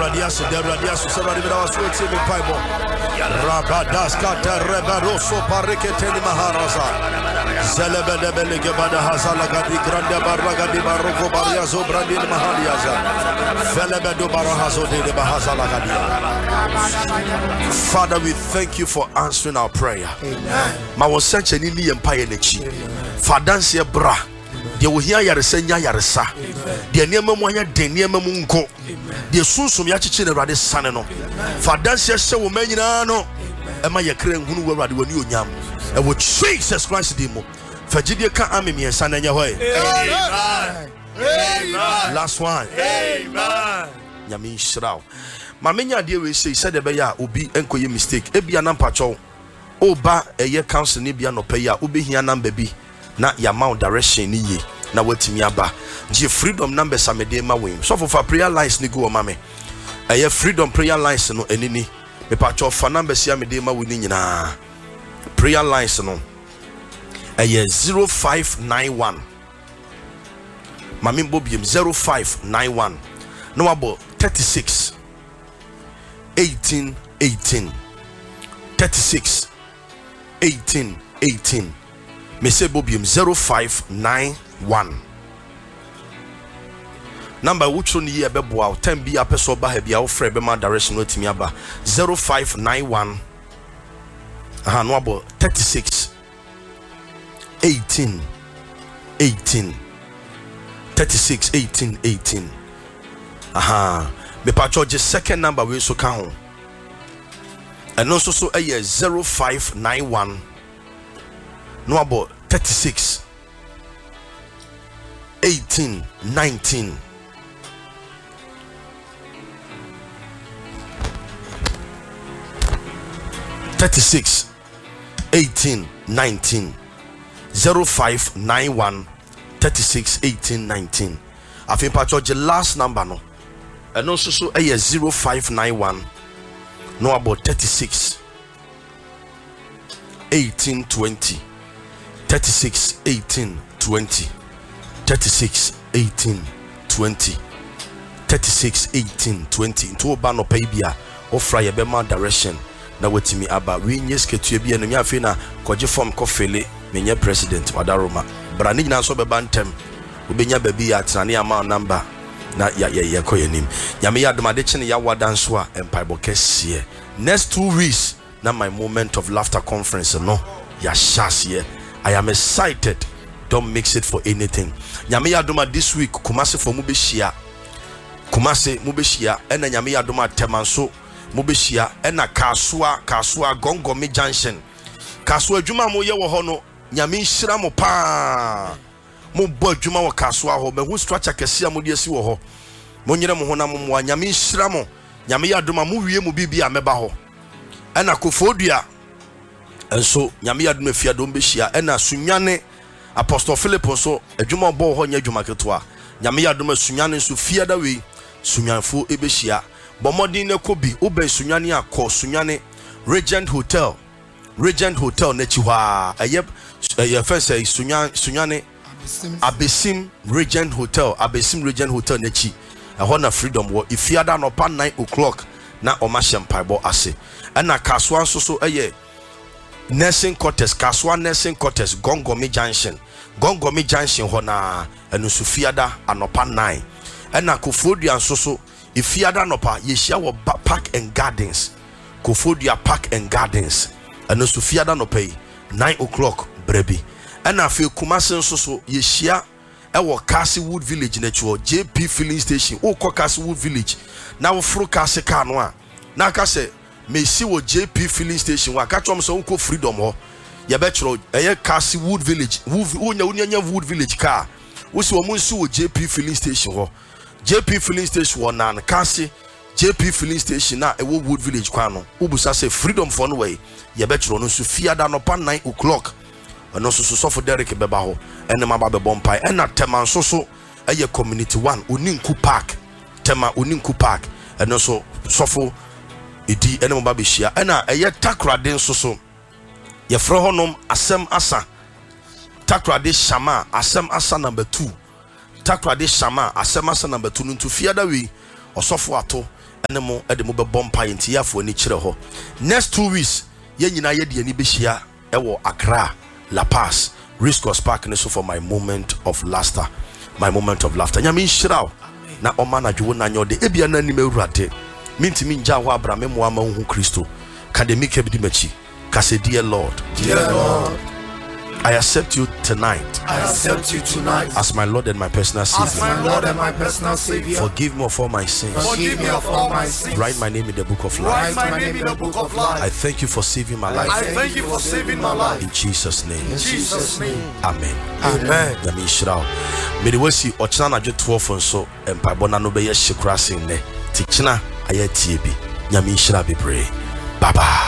Radias, Saradi was waiting in Pibo. Rabadas Kata Rebaroso Pariketeni Maharaza. Zelebede Belegabada Hazalagadi Grande Baragadi Baroko Bariazo Brandin Mahaliaza. Velebedo Barahazo de Bahazalagadia. Father, we thank you for answering our prayer. Amen. Ma was such an Indian Payanechi. Fadansia Bra. They will hear Yaresenya Yaresa. The Niamamaya, the Niamamunko. The Susum Yachin Radi Sanano. Fadansia Sewumenano. Am I a crane who were at when you yam? And with Jesus Christ demo. Fajidia can army and son in your way. Last one. Amen. Yamin Shrao. Mamenya dear we say said the beya ubi enkoye mistake. Ebia nampacho. Oba a year council nibia no paya ubi here number B. Na ya mount direction ni ye. Na wetimi aba. Je freedom numbers amede ma win. So for prayer lines ni go mame. A year freedom prayer lines no enini. Me pacho fa numbers ya amede ma win nyina. Prayer lines no. A year 0591. Mami Bobium 0591. No about 36 18 18 36 18 18. Mese Bobium 0591. Number which one year bebo 10 be a person ba he bia ofre be ma direction no timi aba 0591. No about 36 18 18 36 18 18. Me pacho je second number we so ka ho. And also so a year 0591. No about 36 18 19. (36 18 19) 0591 36 18 19. I think Pacho the last number no. And also so a 0591. No about 36 18 20. 36 18 20. 36 18 20. 36 18 20. To bano paybia or fry a bema direction. Na wetimi aba we nyeske tue bia no nya fe na koje form kofele menye president wadaroma brani nyina so beba ntem obenya babi ya trane ama number na ya koyenim nyame ya domade chine ya wadanso a empaibo kese next 2 weeks na my moment of laughter conference no ya shase. I am excited. Don't mix it for anything. Nyame ya doma this week Kumasi for mubeshia. Kumasi mubeshia ena nyame ya doma temanso mubeshia ena kasua gongomi junction. Kasua juma mo ye wo hono nyame nhira mo pa. Mo bo juma wo kasua ho me hu structure kese mo de asi wo ho. Mo nyere mo ho na mo nyame nhira mo. Nyame ya doma mo wie mo bibia meba ho. Ena kofodua enso nyame ya doma fia dom behia ena sunyane Apostle Philip so adwuma bo ho nya adwuma ketwa nyame ya doma sunyane so fia da we sunyanfo ebehia bomodin ne kobi obe sunyane akọ sunyane Regent Hotel na chiwa ayeb fense sunyane Abesim Regent Hotel na chi ehọ na freedom wo ifiada no pa 9 o'clock na omashem paibo ase ena kaswa so eye nursing quarters kaswa nursing quarters Gongomi junction hona enu sufiada anopa 9 ena Kofodia so ifiada anopa yeshia wo park and gardens Kofodia park and gardens enu sufiada anopa 9 o'clock brebi ena fe Kumasi so yeshia ewo Castlewood village na chuo JP filling station o ko Castlewood village na wo furu Kasi ka no a na ka se Messi wo JP filling station wa ka chom so unko freedom ho ye be chro eye Castlewood village unya Wood village ka wo si wo munsi wo JP filling station ho JP filling station wo na Kasi JP filling station na ewo Wood village kwa no ubusa se freedom for no way ye be chro no so fiada no pa 9 o'clock no so for Derek beba ho ene maba be bompai ena tema so eye community 1 Oninku park tema Oninku park eno so for edi ene maba be hia ena eye takrade so ye fro honom asem asa takrade shama asem asa number 2 takrade shama asem asa number 2 ntu fiada we osofo ato enemo edemo be bompa yenti yafo ni kire ho. Next 2 weeks ye nyina ye de ani be hia ewo Accra, La Paz, Riscos Park ne so for my moment of laughter. My moment of laughter. Nyame nhyiraw na oma na dwo na nyode ebia na nim awurade. Mintimi nja ho abrame mo ama hu Kristo. Kademike bi di machi. Kase dear Lord. Dear Lord, I accept you tonight. I accept you tonight as my Lord and my personal Savior. as my Lord and my personal Savior. Forgive me of all my sins. Forgive me of all my sins. Write my name in the book of life. Write my name in the book of life. I thank you for saving my life. I thank you for saving my life. In Jesus' name. In Jesus' name. Amen. Amen. Yami Israel. May the wasi ochana na je 12 nso empabona no be ye shikura sin ne. Tichina ayetiebi. Yami Israel be pray. Bye bye.